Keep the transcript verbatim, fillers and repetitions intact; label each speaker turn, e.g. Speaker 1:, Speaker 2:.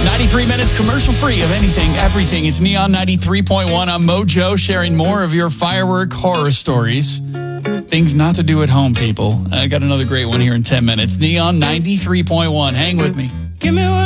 Speaker 1: ninety-three minutes commercial-free of anything, everything. It's Neon ninety-three point one. I'm Mojo, sharing more of your firework horror stories. Things not to do at home, people. I got another great one here in ten minutes. Neon ninety-three point one. Hang with me.
Speaker 2: Give me one.